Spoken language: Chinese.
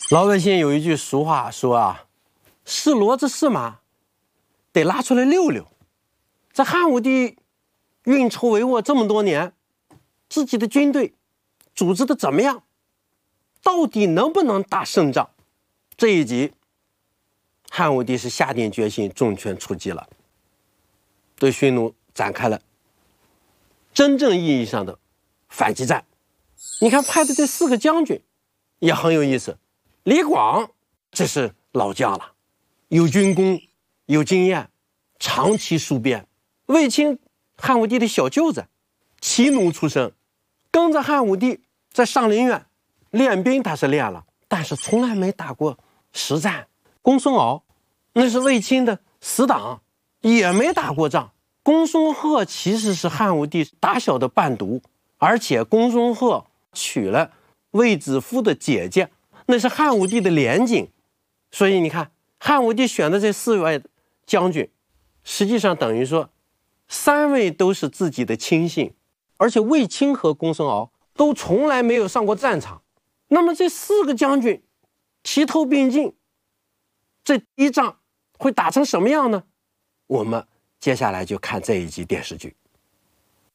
老百姓有一句俗话说啊，是骡子是马，得拉出来溜溜。这汉武帝运筹帷幄这么多年，自己的军队组织的怎么样？到底能不能打胜仗？这一集，汉武帝是下定决心，重拳出击了，对匈奴展开了真正意义上的反击战。你看派的这4个将军也很有意思。李广这是老将了，有军功，有经验，长期戍边。卫青，汉武帝的小舅子，骑奴出身，跟着汉武帝在上林苑练兵，他是练了，但是从来没打过实战。公孙敖那是卫青的死党，也没打过仗。公孙贺其实是汉武帝打小的伴读，而且公孙贺娶了卫子夫的姐姐，那是汉武帝的连襟。所以你看，汉武帝选的这4位将军，实际上等于说3位都是自己的亲信，而且卫青和公孙敖都从来没有上过战场。那么这4个将军齐头并进，这一仗会打成什么样呢？我们接下来就看这一集电视剧。